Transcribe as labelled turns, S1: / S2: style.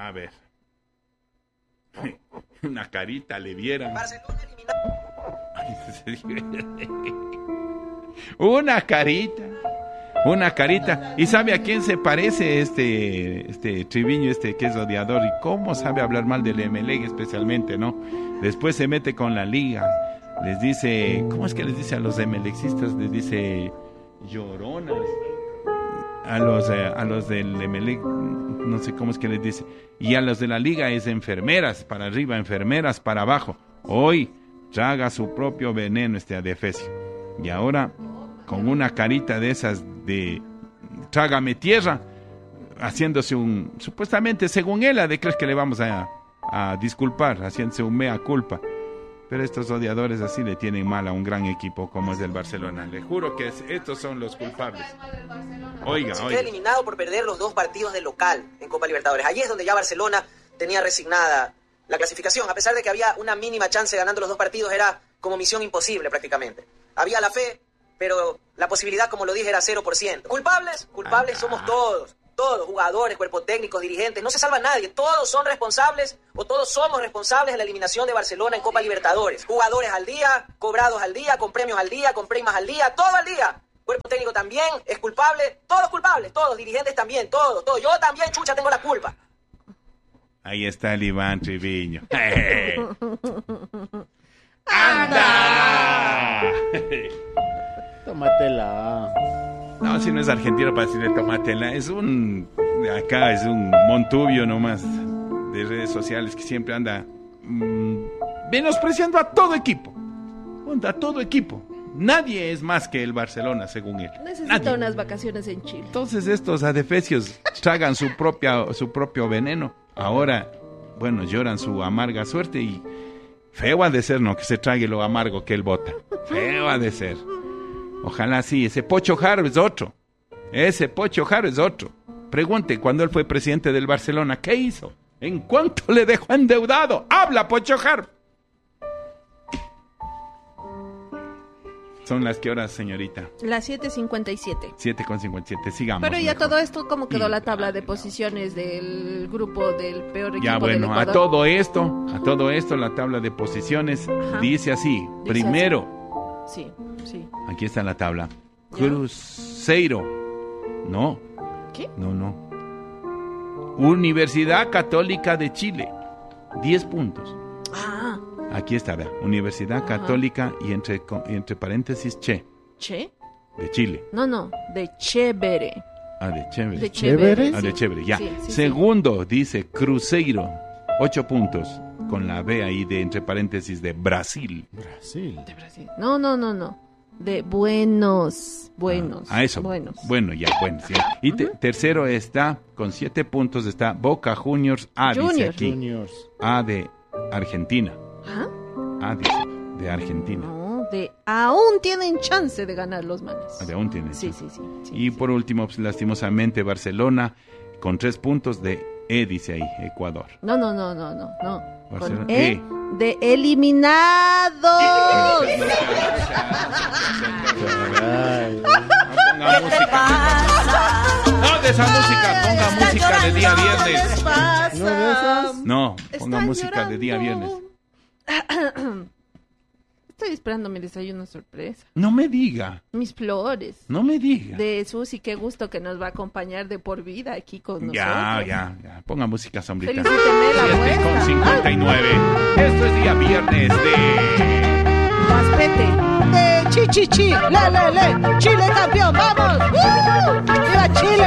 S1: A ver. Una carita le vieran. Una carita. ¿Y sabe a quién se parece este Triviño, que es odiador? ¿Y cómo sabe hablar mal del Emelec especialmente, no? Después se mete con la liga. Les dice, ¿cómo es que les dice a los emelexistas? Les dice lloronas. A los del Emelec, no sé cómo es que les dice. Y a los de la liga es enfermeras para arriba, enfermeras para abajo. Hoy traga su propio veneno adefesio. Y ahora, con una carita de esas de trágame tierra, haciéndose supuestamente, según él, ¿de crees que le vamos a disculpar? Haciéndose un mea culpa. Pero estos odiadores así le tienen mal a un gran equipo como es el Barcelona. Le juro que estos son los culpables. Oiga.
S2: Queda eliminado por perder los 2 partidos de local en Copa Libertadores. Allí es donde ya Barcelona tenía resignada la clasificación. A pesar de que había una mínima chance ganando los 2 partidos, era como misión imposible prácticamente. Había la fe, pero la posibilidad, como lo dije, era 0%. ¿Culpables? Culpables somos todos. Todos, jugadores, cuerpo técnico, dirigentes, no se salva nadie, todos son responsables o todos somos responsables de la eliminación de Barcelona en Copa Libertadores. Jugadores al día, cobrados al día, con premios al día, con primas al día, todo al día. Cuerpo técnico también es culpable, todos culpables, todos, dirigentes también, todos. Yo también, chucha, tengo la culpa.
S1: Ahí está el Iván Triviño. ¡Anda!
S3: Tómatela.
S1: No, si no es argentino para decirle tómatela, acá es un montubio nomás de redes sociales que siempre anda menospreciando a todo equipo. A todo equipo. Nadie es más que el Barcelona, según él.
S4: Necesita unas vacaciones en Chile.
S1: Entonces estos adefesios tragan su propio veneno. Ahora, bueno, lloran su amarga suerte y feo ha de ser, ¿no? Que se trague lo amargo que él bota. Feo ha de ser. Ojalá sí, ese Pocho Jaro es otro. Pregunte, cuando él fue presidente del Barcelona, ¿qué hizo? ¿En cuánto le dejó endeudado? ¡Habla, Pocho Jaro! ¿Son las qué horas, señorita?
S4: Las 7:57.
S1: 7:57, sigamos.
S4: Pero ya
S1: mejor.
S4: todo esto, ¿cómo quedó la tabla de posiciones del grupo del peor equipo
S1: ya, bueno,
S4: del Ecuador?
S1: a todo esto, la tabla de posiciones dice así. Primero.
S4: Así. Sí.
S1: Aquí está la tabla. Cruzeiro. No.
S4: ¿Qué?
S1: No. Universidad Católica de Chile. 10 puntos.
S4: Ah.
S1: Aquí está, vea. Universidad Católica y entre paréntesis Che.
S4: ¿Che?
S1: De Chile.
S4: No. De Chévere.
S1: De Chévere.
S4: De Chévere.
S1: De Chévere, ya.
S4: Sí,
S1: Segundo, dice Cruzeiro. 8 puntos. Con la B ahí de entre paréntesis de Brasil.
S4: De Brasil. No. De buenos.
S1: Eso.
S4: Buenos.
S1: Bueno, ya, bueno. Sí. Y tercero está, con 7 puntos, está Boca Juniors A, dice aquí. A de Argentina.
S4: ¿Ah?
S1: A, dice, de Argentina.
S4: No, aún tienen chance de ganar los manes.
S1: Aún tienen.
S4: Sí.
S1: Y por último, pues, lastimosamente, Barcelona, con 3 puntos de E, dice ahí, Ecuador.
S4: No.
S1: Barcelona,
S4: con E. De eliminados.
S1: Ponga música. No de esa música, ponga música de día viernes.
S3: ¿No de esas?
S1: No, ponga música de día viernes.
S4: Estoy esperando mi desayuno sorpresa.
S1: No me diga.
S4: Mis flores.
S1: No me diga.
S4: De Susi, qué gusto que nos va a acompañar de por vida aquí con nosotros.
S1: Ya. Ponga música sombrita.
S4: Felicíteme la vuelta.
S1: 7:59. Esto es día viernes de...
S4: Paspete.
S5: De Chi. Le. Chile campeón, vamos. ¡Viva Chile!